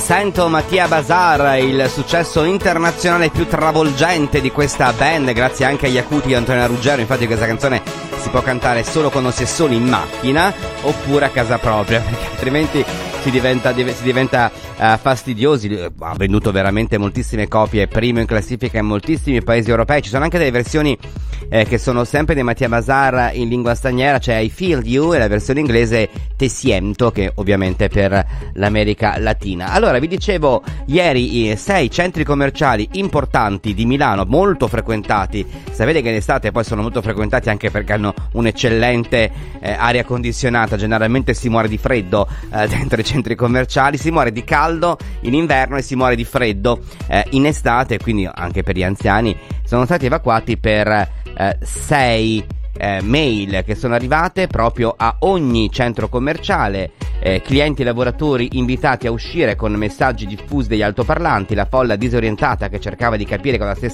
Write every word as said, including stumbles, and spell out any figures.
Sento Mattia Bazar, il successo internazionale più travolgente di questa band, grazie anche agli acuti di Antonio Ruggero. Infatti questa canzone si può cantare solo con sessoni in macchina oppure a casa propria, perché altrimenti si diventa, si diventa uh, fastidiosi. Ha venduto veramente moltissime copie, primo in classifica in moltissimi paesi europei. Ci sono anche delle versioni eh, che sono sempre di Mattia Bazar in lingua straniera, c'è I Feel You e la versione inglese Te Siento, che ovviamente è per l'America Latina. Allora, vi dicevo ieri i sei centri commerciali importanti di Milano, molto frequentati. Sapete che in estate poi sono molto frequentati anche perché hanno un'eccellente eh, aria condizionata. Generalmente si muore di freddo eh, dentro i centri commerciali, si muore di caldo in inverno e si muore di freddo eh, in estate, quindi anche per gli anziani. Sono stati evacuati per eh, sei Eh, mail che sono arrivate proprio a ogni centro commerciale, eh, clienti e lavoratori invitati a uscire con messaggi diffusi degli altoparlanti, la folla disorientata che cercava di capire cosa stesse